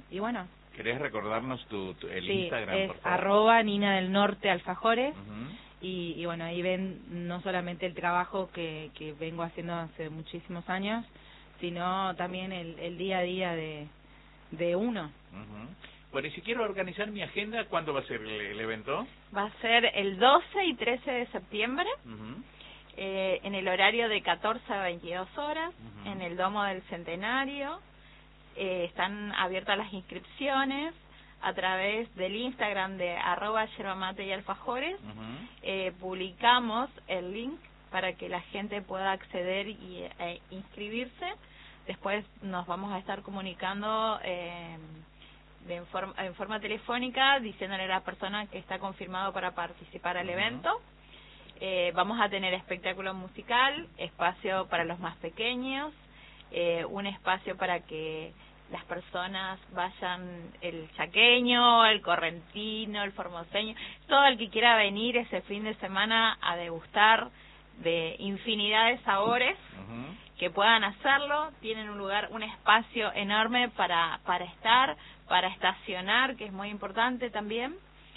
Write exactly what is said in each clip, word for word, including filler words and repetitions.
y bueno. ¿Querés recordarnos tu, tu el sí, Instagram, es por favor? arroba Nina del Norte Alfajores. Uh-huh. y, y bueno, ahí ven no solamente el trabajo que, que vengo haciendo hace muchísimos años, sino también el, el día a día de, de uno. Uh-huh. Bueno, y si quiero organizar mi agenda, ¿cuándo va a ser el, el evento? Va a ser el doce y trece de septiembre, Uh-huh. eh, en el horario de catorce a veintidós horas, Uh-huh. en el Domo del Centenario. Eh, están abiertas las inscripciones a través del Instagram de arroba yerba mate y alfajores. Uh-huh. eh, publicamos el link para que la gente pueda acceder y e inscribirse. Después nos vamos a estar comunicando eh, de en, forma, en forma telefónica, diciéndole a la persona que está confirmado para participar al uh-huh. evento. Eh, vamos a tener espectáculo musical, espacio para los más pequeños, eh, un espacio para que las personas vayan, el chaqueño, el correntino, el formoseño, todo el que quiera venir ese fin de semana a degustar de infinidad de sabores, uh-huh. que puedan hacerlo. Tienen un lugar, un espacio enorme para, para estar, para estacionar, que es muy importante también.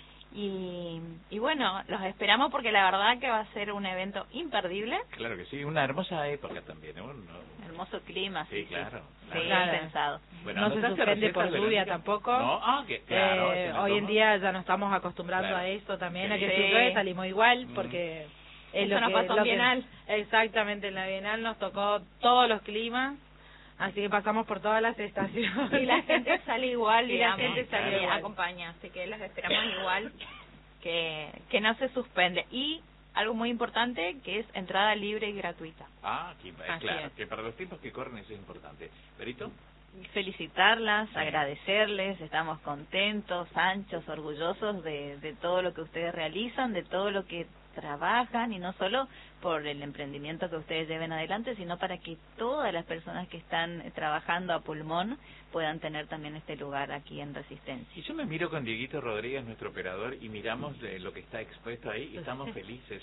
Y, y bueno, los esperamos porque la verdad que va a ser un evento imperdible. Claro que sí, una hermosa época también, ¿no? no. Hermoso clima, sí, sí, claro. Sí, claro. bien pensado. Bueno, no se suspende por lluvia tampoco. No, ah, que, claro, eh, hoy en día ya nos estamos acostumbrando claro. a eso también, sí. a que sí. si llueve salimos igual, mm. porque es eso lo nos que, pasó en lo Bienal. Que, exactamente, en la Bienal nos tocó todos los climas. Así que pasamos por todas las estaciones. Y la gente sale igual, y digamos, la gente sale claro. igual. acompaña, así que los esperamos igual. Que, que no se suspende. Y algo muy importante, que es entrada libre y gratuita. Ah, que, claro, que para los tiempos que corren eso es importante. ¿Perito? Felicitarlas, sí. agradecerles, estamos contentos, anchos, orgullosos de, de todo lo que ustedes realizan, de todo lo que trabajan, y no solo por el emprendimiento que ustedes lleven adelante, sino para que todas las personas que están trabajando a pulmón puedan tener también este lugar aquí en Resistencia. Y yo me miro con Dieguito Rodríguez, nuestro operador, y miramos de lo que está expuesto ahí y estamos felices.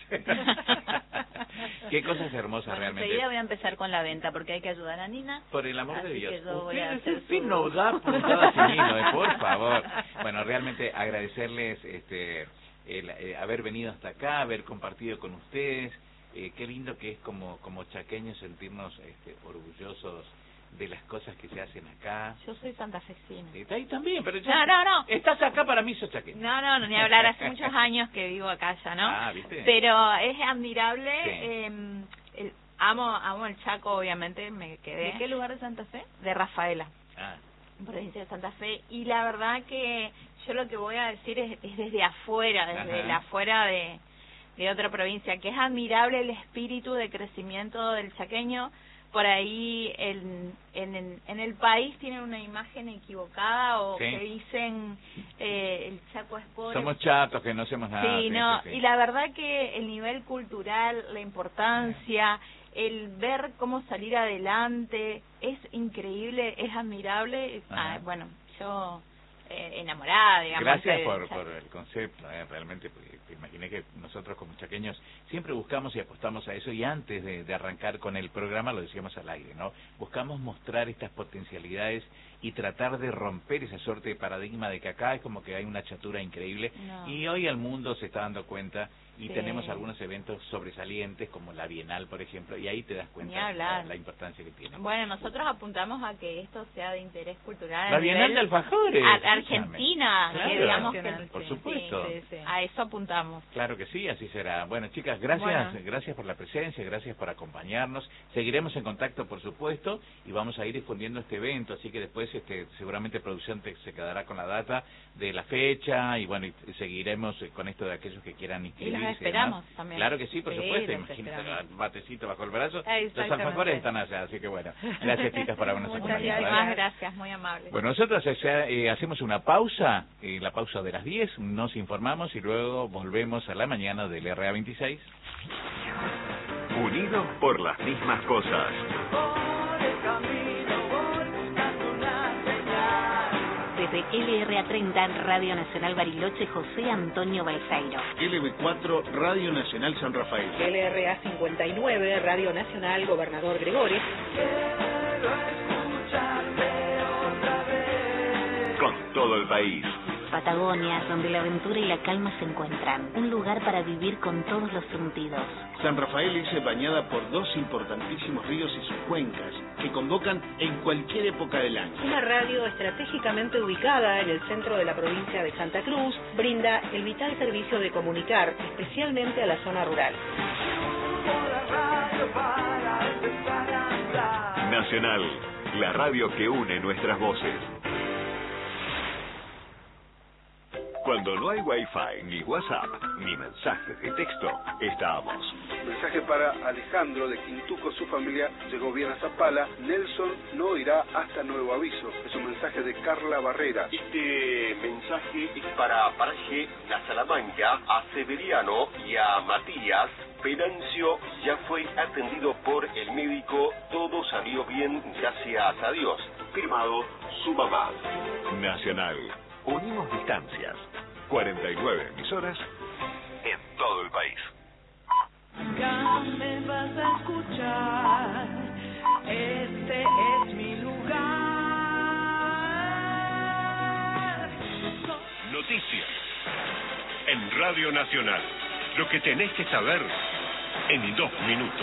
Qué cosas hermosas, bueno, realmente. Enseguida voy a empezar con la venta porque hay que ayudar a Nina. Por el amor de Dios. Usted, usted no da puntadas sin hilo, eh, por favor. Bueno, realmente agradecerles este el eh, haber venido hasta acá, haber compartido con ustedes. Eh, qué lindo que es como como chaqueños sentirnos este, orgullosos de las cosas que se hacen acá. Yo soy santafesina. Está ahí también, pero ya no, no, no. estás acá para mí, sos chaqueño. No, no, no, ni hablar, hace muchos años que vivo acá ya, ¿no? Ah, ¿viste? Pero es admirable, sí. eh, el, amo amo el Chaco, obviamente, me quedé. ¿De qué lugar de Santa Fe? De Rafaela, ah. provincia de Santa Fe, y la verdad que yo lo que voy a decir es, es desde afuera, desde la afuera de, de otra provincia, que es admirable el espíritu de crecimiento del chaqueño. Por ahí en, en, en el país tienen una imagen equivocada o sí. que dicen eh, el Chaco es pobre. Somos chatos, que no hacemos nada. Sí, sí, no, sí, sí. y la verdad que el nivel cultural, la importancia, el ver cómo salir adelante, es increíble, es admirable. Ah, bueno, yo eh, enamorada, digamos. Gracias de, por, de por el concepto, eh, realmente, porque te imaginé que nosotros como chaqueños siempre buscamos y apostamos a eso, y antes de, de arrancar con el programa lo decíamos al aire, ¿no? Buscamos mostrar estas potencialidades y tratar de romper esa suerte de paradigma de que acá es como que hay una chatura increíble, no. y hoy el mundo se está dando cuenta y sí. tenemos algunos eventos sobresalientes como la Bienal, por ejemplo, y ahí te das cuenta de la, la importancia que tiene. Bueno, nosotros apuntamos a que esto sea de interés cultural. La Bienal de Alfajores. A Argentina, claro, que digamos que por supuesto. Sí, sí, sí. A eso apuntamos. Claro que sí, así será. Bueno, chicas, gracias, bueno. gracias por la presencia, gracias por acompañarnos. Seguiremos en contacto, por supuesto, y vamos a ir difundiendo este evento, así que después este seguramente producción te, se quedará con la data de la fecha, y bueno, y seguiremos con esto de aquellos que quieran inscribirse. Y los esperamos también. Claro que sí, por sí, supuesto, imagínate, el batecito bajo el brazo, los alfajores están allá, así que bueno, gracias chicas por habernos acompañado. Muchas gracias, gracias, muy amable. Bueno, nosotros eh, hacemos una pausa, eh, la pausa de las diez, nos informamos y luego volvemos a la mañana del R A veintiséis. Unidos por las mismas cosas. Desde L R A treinta, Radio Nacional Bariloche, José Antonio Balseiro. L B cuatro, Radio Nacional San Rafael. L R A cincuenta y nueve, Radio Nacional Gobernador Gregores. todo el país. Patagonia, donde la aventura y la calma se encuentran. Un lugar para vivir con todos los sentidos. San Rafael es bañada por dos importantísimos ríos y sus cuencas, que convocan en cualquier época del año. Una radio estratégicamente ubicada en el centro de la provincia de Santa Cruz brinda el vital servicio de comunicar, especialmente a la zona rural. Nacional, la radio que une nuestras voces. Cuando no hay Wi-Fi, ni WhatsApp, ni mensajes de texto, estamos. Mensaje para Alejandro de Quintuco, su familia llegó bien a Zapala. Nelson no irá hasta nuevo aviso. Es un mensaje de Carla Barrera. Este mensaje es para Paraje, la Salamanca, a Severiano y a Matías. Venancio ya fue atendido por el médico, todo salió bien, gracias a Dios. Firmado, su mamá. Nacional, unimos distancias. cuarenta y nueve emisoras en todo el país. Acá me vas a escuchar, este es mi lugar. Noticias en Radio Nacional. Lo que tenés que saber en dos minutos.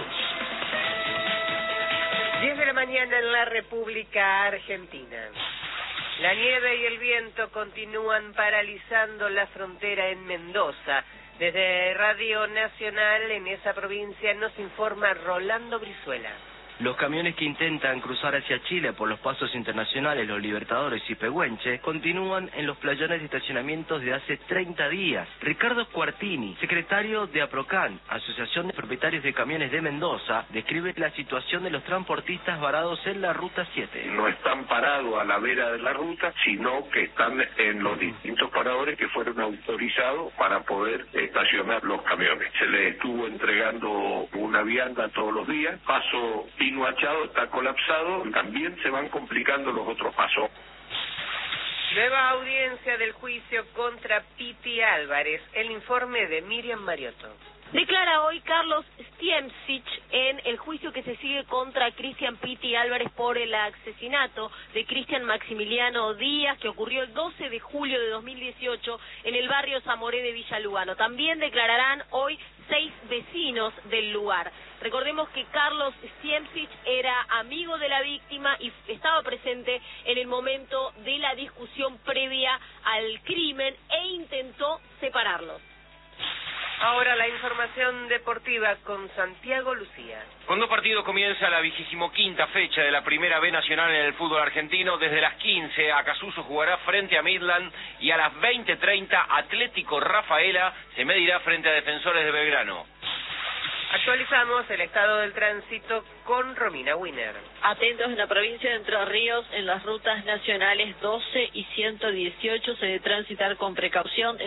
diez de la mañana en la República Argentina. La nieve y el viento continúan paralizando la frontera en Mendoza. Desde Radio Nacional en esa provincia nos informa Rolando Brizuela. Los camiones que intentan cruzar hacia Chile por los pasos internacionales Los Libertadores y Pehuenche continúan en los playones de estacionamientos de hace treinta días. Ricardo Cuartini, secretario de APROCAN, Asociación de Propietarios de Camiones de Mendoza, describe la situación de los transportistas varados en la Ruta siete. No están parados a la vera de la ruta, sino que están en los distintos paradores que fueron autorizados para poder estacionar los camiones. Se les estuvo entregando una vianda todos los días, paso Pino Achado está colapsado, también se van complicando los otros pasos. Nueva audiencia del juicio contra Piti Álvarez, el informe de Miriam Mariotto. Declara hoy Carlos Stiemcich en el juicio que se sigue contra Cristian Piti Álvarez por el asesinato de Cristian Maximiliano Díaz, que ocurrió el doce de julio de dos mil dieciocho en el barrio Zamoré de Villa Lugano. También declararán hoy seis vecinos del lugar. Recordemos que Carlos Stiemcich era amigo de la víctima y estaba presente en el momento de la discusión previa al crimen e intentó separarlos. Ahora la información deportiva con Santiago Lucía. Con dos partidos comienza la vigésimo quinta fecha de la Primera B Nacional en el fútbol argentino. Desde las quince, Acasuso jugará frente a Midland y a las veinte treinta, Atlético Rafaela se medirá frente a Defensores de Belgrano. Actualizamos el estado del tránsito con Romina Wiener. Atentos en la provincia de Entre Ríos, en las rutas nacionales doce y ciento dieciocho se debe transitar con precaución.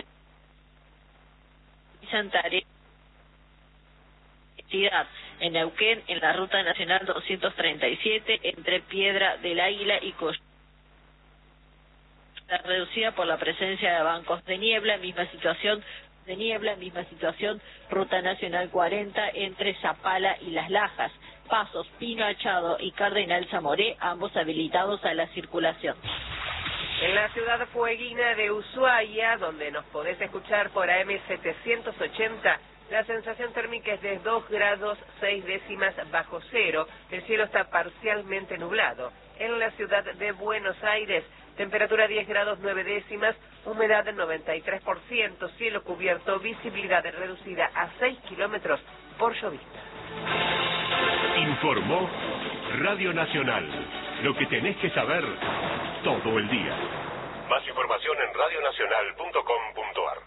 Santaria, en Neuquén, en la ruta nacional doscientos treinta y siete, entre Piedra del Águila y Coyhaique, reducida por la presencia de bancos de niebla, misma situación de niebla, misma situación, ruta nacional cuarenta, entre Zapala y Las Lajas, pasos Pino Achado y Cardenal Zamoré, ambos habilitados a la circulación. En la ciudad fueguina de Ushuaia, donde nos podés escuchar por A M setecientos ochenta, la sensación térmica es de dos grados seis décimas bajo cero. El cielo está parcialmente nublado. En la ciudad de Buenos Aires, temperatura diez grados nueve décimas, humedad noventa y tres por ciento, cielo cubierto, visibilidad reducida a seis kilómetros por llovizna. Informó Radio Nacional. Lo que tenés que saber todo el día. Más información en radionacional punto com punto a r.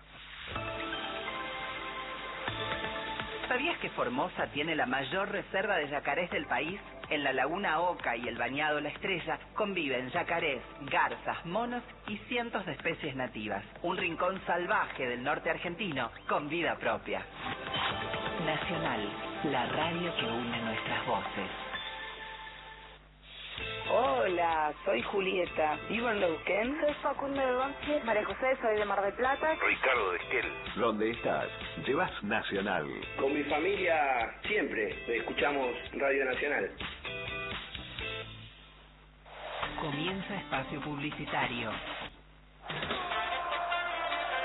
¿Sabías que Formosa tiene la mayor reserva de yacarés del país? En la Laguna Oca y el Bañado La Estrella conviven yacarés, garzas, monos y cientos de especies nativas. Un rincón salvaje del norte argentino con vida propia. Nacional, la radio que une nuestras voces. Hola, soy Julieta, vivo en Neuquén. Soy Facundo de Banfield, María José, soy de Mar del Plata. Ricardo de Esquel. ¿Dónde estás? Llevas Nacional. Con mi familia siempre escuchamos Radio Nacional. Comienza espacio publicitario.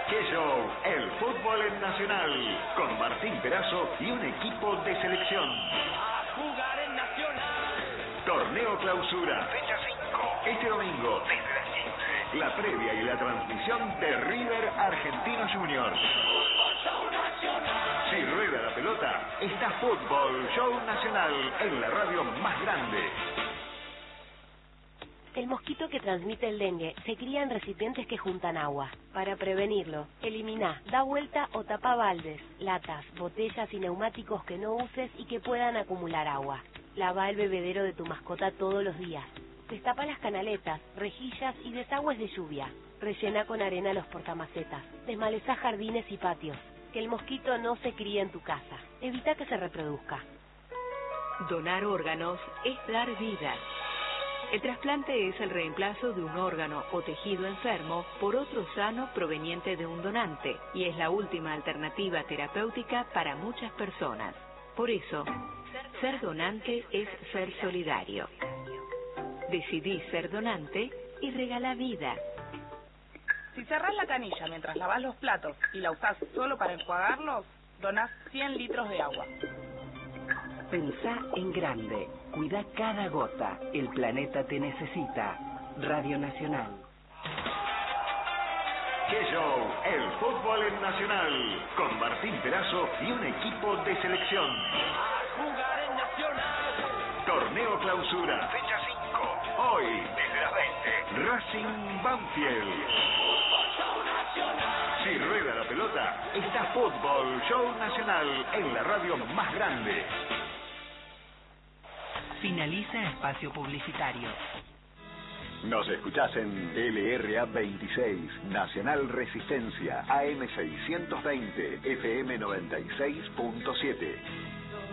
¡Qué show! El fútbol en Nacional, con Martín Perazo y un equipo de selección. A jugar en Nacional. Torneo Clausura. Fecha cinco. Este domingo, desde las quince. La previa y la transmisión de River Argentinos Juniors. Fútbol Show Nacional. Si rueda la pelota, está Fútbol Show Nacional en la radio más grande. El mosquito que transmite el dengue se cría en recipientes que juntan agua. Para prevenirlo, elimina, da vuelta o tapa baldes, latas, botellas y neumáticos que no uses y que puedan acumular agua. Lava el bebedero de tu mascota todos los días. Destapa las canaletas, rejillas y desagües de lluvia. Rellena con arena los portamacetas. Desmaleza jardines y patios. Que el mosquito no se críe en tu casa. Evita que se reproduzca. Donar órganos es dar vida. El trasplante es el reemplazo de un órgano o tejido enfermo por otro sano proveniente de un donante y es la última alternativa terapéutica para muchas personas. Por eso, ser donante es ser solidario. Decidí ser donante y regala vida. Si cerrás la canilla mientras lavas los platos y la usás solo para enjuagarlos, donás cien litros de agua. Pensá en grande. Cuida cada gota. El planeta te necesita. Radio Nacional. ¡Qué show! El fútbol en Nacional, con Martín Perazo y un equipo de selección. A jugar en Nacional. Torneo Clausura. Fecha cinco. Hoy, desde las veinte. Racing Banfield. Fútbol Show Nacional. Si rueda la pelota, está Fútbol Show Nacional en la radio más grande. Finaliza espacio publicitario. Nos escuchás en L R A veintiséis, Nacional Resistencia, A M seiscientos veinte, F M noventa y seis punto siete.